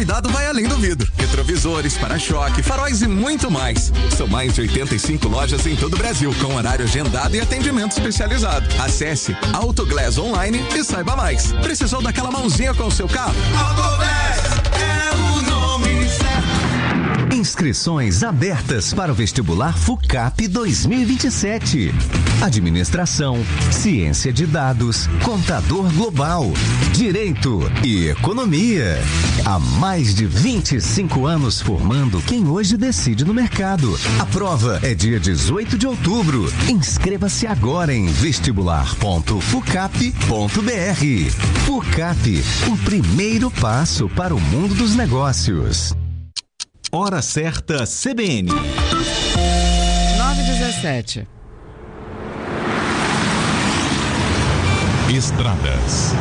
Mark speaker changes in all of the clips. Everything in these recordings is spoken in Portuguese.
Speaker 1: cuidado vai além do vidro. Retrovisores, para-choque, faróis e muito mais. São mais de 85 lojas em todo o Brasil, com horário agendado e atendimento especializado. Acesse Autoglass Online e saiba mais. Precisou daquela mãozinha com o seu carro? Autoglass é o nome certo.
Speaker 2: Inscrições abertas para o vestibular FUCAP 2027. Administração, Ciência de Dados, Contador Global, Direito e Economia. Há mais de 25 anos formando quem hoje decide no mercado. A prova é dia 18 de outubro. Inscreva-se agora em vestibular.fucap.br. FUCAP, o primeiro passo para o mundo dos negócios.
Speaker 3: Hora certa, CBN.
Speaker 4: 9h17.
Speaker 3: Estradas.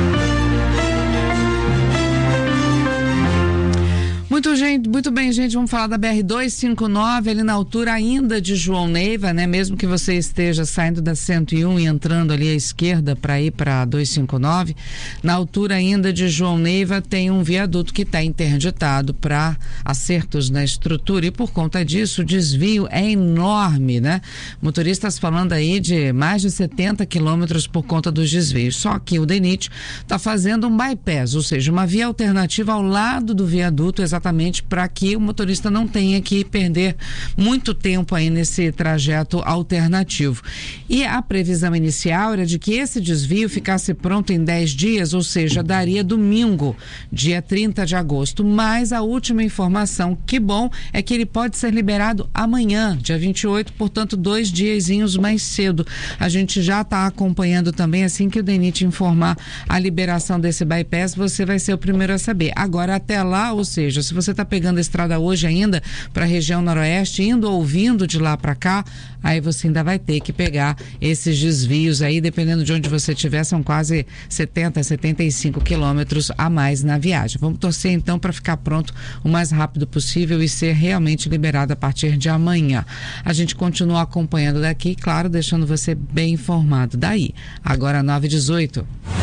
Speaker 4: Muito bem, gente, vamos falar da BR-259, ali na altura ainda de João Neiva, né? Mesmo que você esteja saindo da 101 e entrando ali à esquerda para ir para a 259, na altura ainda de João Neiva tem um viaduto que está interditado para acertos na estrutura e por conta disso o desvio é enorme, né? Motoristas falando aí de mais de 70 quilômetros por conta dos desvios. Só que o DENIT está fazendo um bypass, ou seja, uma via alternativa ao lado do viaduto, exatamente para que o motorista não tenha que perder muito tempo aí nesse trajeto alternativo. E a previsão inicial era de que esse desvio ficasse pronto em 10 dias, ou seja, daria domingo, dia 30 de agosto. Mas a última informação, que bom, é que ele pode ser liberado amanhã, dia 28, portanto 2 diazinhos mais cedo. A gente já está acompanhando também, assim que o DENIT informar a liberação desse bypass, você vai ser o primeiro a saber. Agora, até lá, ou seja, se você está pegando a estrada hoje ainda para a região noroeste, indo ou vindo de lá para cá, aí você ainda vai ter que pegar esses desvios aí, dependendo de onde você estiver, são quase 70, 75 quilômetros a mais na viagem. Vamos torcer então para ficar pronto o mais rápido possível e ser realmente liberado a partir de amanhã. A gente continua acompanhando daqui, claro, deixando você bem informado daí. Agora 9h18.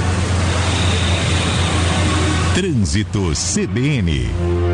Speaker 3: Trânsito CBN.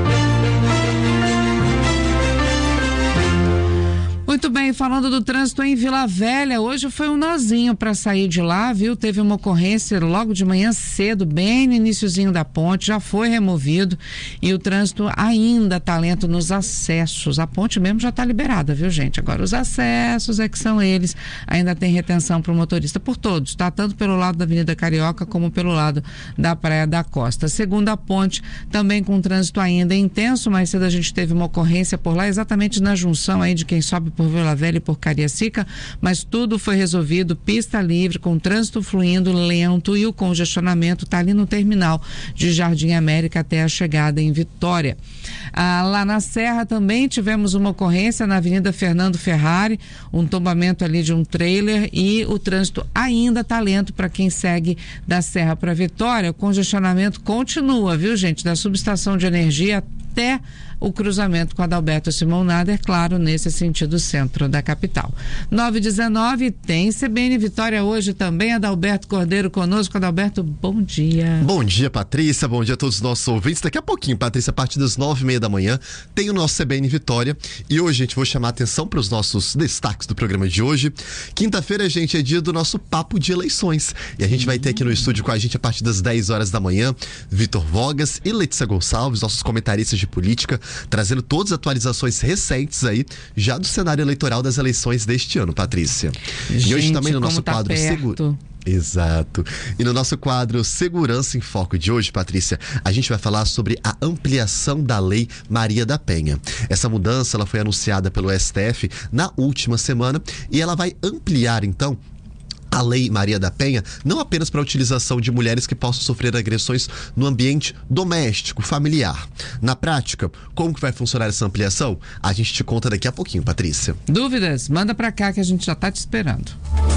Speaker 4: Muito bem, falando do trânsito em Vila Velha, hoje foi um nozinho para sair de lá, viu? Teve uma ocorrência logo de manhã cedo, bem no iniciozinho da ponte, já foi removido e o trânsito ainda está lento nos acessos. A ponte mesmo já está liberada, viu, gente? Agora os acessos é que são eles, ainda tem retenção para o motorista por todos, tá? Tanto pelo lado da Avenida Carioca como pelo lado da Praia da Costa. Segunda ponte, também com trânsito ainda intenso, mais cedo a gente teve uma ocorrência por lá, exatamente na junção aí de quem sobe por Vila Velha e por Cariacica, mas tudo foi resolvido, pista livre, com trânsito fluindo lento e o congestionamento está ali no terminal de Jardim América até a chegada em Vitória. Lá na Serra também tivemos uma ocorrência na Avenida Fernando Ferrari, um tombamento ali de um trailer e o trânsito ainda está lento para quem segue da Serra para Vitória. O congestionamento continua, viu, gente? Da subestação de energia até o cruzamento com a Adalberto Simão Nader, claro, nesse sentido centro da capital. 9h19, tem CBN Vitória hoje também, Adalberto Cordeiro conosco. Adalberto, bom dia.
Speaker 5: Bom dia, Patrícia, bom dia a todos os nossos ouvintes. Daqui a pouquinho, Patrícia, a partir das 9h30 da manhã, tem o nosso CBN Vitória e hoje, gente, vou chamar a atenção para os nossos destaques do programa de hoje. Quinta-feira, gente, é dia do nosso papo de eleições e a gente vai ter aqui no estúdio com a gente a partir das 10 horas da manhã, Vitor Vogas e Letícia Gonçalves, nossos comentaristas de política, trazendo todas as atualizações recentes aí, já do cenário eleitoral das eleições deste ano, Patrícia.
Speaker 4: Gente,
Speaker 5: e hoje também no nosso
Speaker 4: tá
Speaker 5: quadro
Speaker 4: perto.
Speaker 5: Exato. E no nosso quadro Segurança em Foco de hoje, Patrícia, a gente vai falar sobre a ampliação da Lei Maria da Penha. Essa mudança, ela foi anunciada pelo STF na última semana e ela vai ampliar, então, a Lei Maria da Penha, não apenas para a utilização de mulheres que possam sofrer agressões no ambiente doméstico, familiar. Na prática, como que vai funcionar essa ampliação? A gente te conta daqui a pouquinho, Patrícia.
Speaker 4: Dúvidas? Manda para cá que a gente já está te esperando.